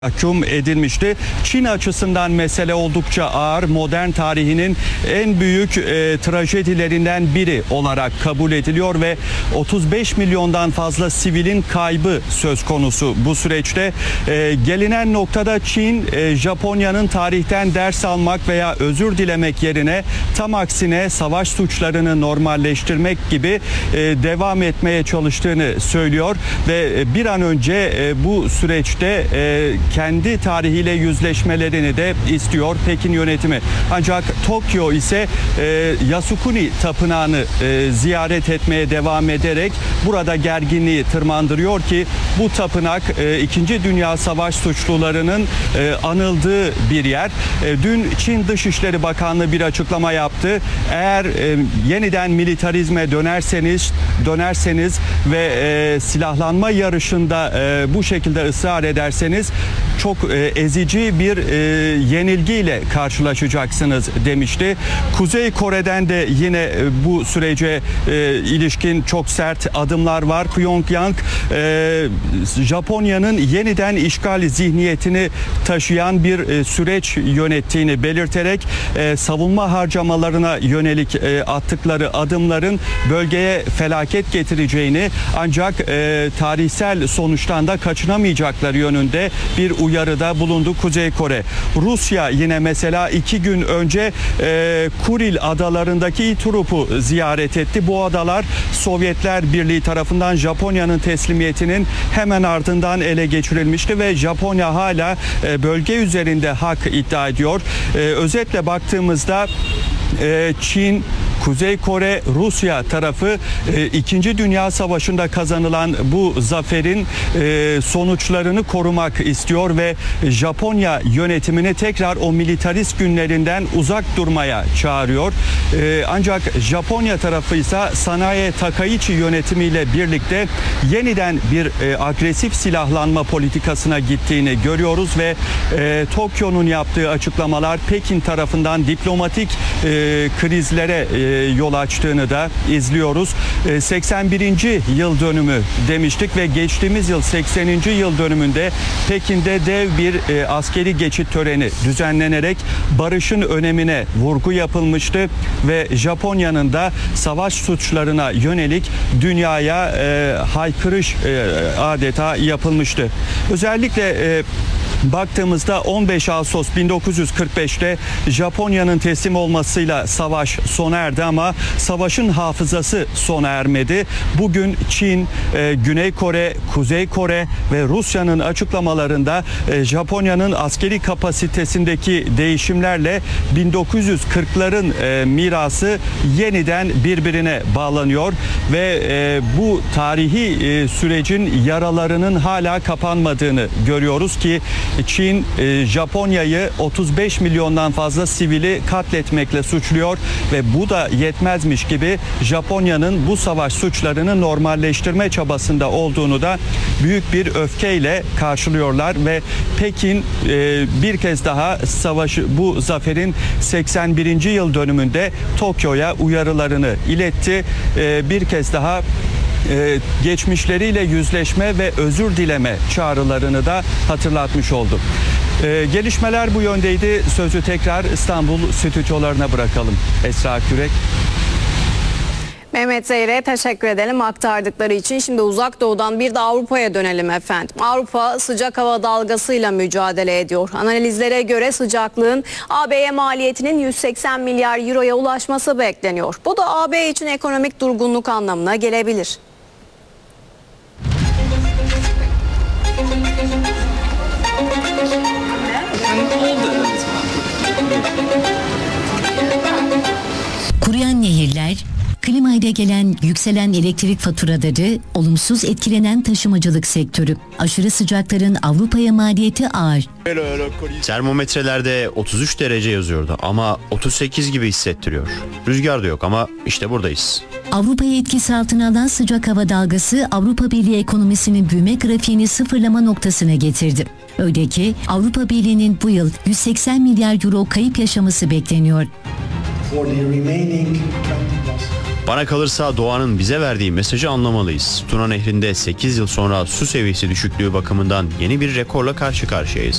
mahkum edilmişti. Çin açısından mesele oldukça ağır, modern tarihinin en büyük trajedilerinden biri olarak kabul ediliyor ve 35 milyondan fazla sivilin kaybı söz konusu bu süreçte. Gelinen noktada Çin, Japonya'nın tarihten ders almak veya özür dilemek yerine tam aksine savaş suçlarını normalleştirmek gibi devam etmeye çalıştığını söylüyor ve bir an önce bu süreçte kendi tarihiyle yüzleşmelerini de istiyor Pekin yönetimi. Ancak Tokyo ise Yasukuni Tapınağı'nı ziyaret etmeye devam ederek burada gerginliği tırmandırıyor ki bu tapınak 2. Dünya Savaş suçlularının anıldığı bir yer. Dün Çin Dışişleri Bakanlığı bir açıklama yaptı. Eğer yeniden militarizme dönerseniz ve silahlanma yarışında bu şekilde ısrar ederseniz çok ezici bir yenilgiyle karşılaşacaksınız demişti. Kuzey Kore'den de yine bu sürece ilişkin çok sert adımlar var. Pyongyang Japonya'nın yeniden işgal zihniyetini taşıyan bir süreç yönettiğini belirterek savunma harcamalarına yönelik attıkları adımların bölgeye felaket getireceğini ancak tarihsel sonuçtan da kaçınamayacakları yönünde bir uyarıda bulundu Kuzey Kore. Rusya yine mesela 2 gün önce Kuril adalarındaki İTURUP'u ziyaret etti. Bu adalar Sovyetler Birliği tarafından Japonya'nın teslimiyetinin hemen ardından ele geçirilmişti ve Japonya hala bölge üzerinde hak iddia ediyor. Özetle baktığımızda Çin, Kuzey Kore, Rusya tarafı 2. Dünya Savaşı'nda kazanılan bu zaferin sonuçlarını korumak istiyor ve Japonya yönetimini tekrar o militarist günlerinden uzak durmaya çağırıyor. Ancak Japonya tarafı ise Sanae Takaichi yönetimiyle birlikte yeniden bir agresif silahlanma politikasına gittiğini görüyoruz ve Tokyo'nun yaptığı açıklamalar Pekin tarafından diplomatik krizlere yol açtığını da izliyoruz. 81. yıl dönümü demiştik ve geçtiğimiz yıl 80. yıl dönümünde Pekin'de dev bir askeri geçit töreni düzenlenerek barışın önemine vurgu yapılmıştı ve Japonya'nın da savaş suçlarına yönelik dünyaya haykırış adeta yapılmıştı. Özellikle baktığımızda 15 Ağustos 1945'te Japonya'nın teslim olmasıyla savaş sona erdi ama savaşın hafızası sona ermedi. Bugün Çin, Güney Kore, Kuzey Kore ve Rusya'nın açıklamalarında Japonya'nın askeri kapasitesindeki değişimlerle 1940'ların mirası yeniden birbirine bağlanıyor ve bu tarihi sürecin yaralarının hala kapanmadığını görüyoruz ki Çin, Japonya'yı 35 milyondan fazla sivili katletmekle suçluyor ve bu da yetmezmiş gibi Japonya'nın bu savaş suçlarını normalleştirme çabasında olduğunu da büyük bir öfkeyle karşılıyorlar ve Pekin bir kez daha bu zaferin 81. yıl dönümünde Tokyo'ya uyarılarını iletti. Bir kez daha geçmişleriyle yüzleşme ve özür dileme çağrılarını da hatırlatmış oldu. Gelişmeler bu yöndeydi. Sözü tekrar İstanbul stüdyolarına bırakalım. Esra Kürek. Mehmet Zeyre'ye teşekkür edelim aktardıkları için. Şimdi Uzak Doğu'dan bir de Avrupa'ya dönelim efendim. Avrupa sıcak hava dalgasıyla mücadele ediyor. Analizlere göre sıcaklığın AB'ye maliyetinin 180 milyar euroya ulaşması bekleniyor. Bu da AB için ekonomik durgunluk anlamına gelebilir. Kuruyan nehirler, klimayla gelen yükselen elektrik faturaları, olumsuz etkilenen taşımacılık sektörü. Aşırı sıcakların Avrupa'ya maliyeti ağır. Termometrelerde 33 derece yazıyordu ama 38 gibi hissettiriyor. Rüzgar da yok ama işte buradayız. Avrupa'yı etkisi altına alan sıcak hava dalgası Avrupa Birliği ekonomisinin büyüme grafiğini sıfırlama noktasına getirdi. Öyle ki Avrupa Birliği'nin bu yıl 180 milyar euro kayıp yaşaması bekleniyor. Bana kalırsa doğanın bize verdiği mesajı anlamalıyız. Tuna Nehri'nde 8 yıl sonra su seviyesi düşüklüğü bakımından yeni bir rekorla karşı karşıyayız.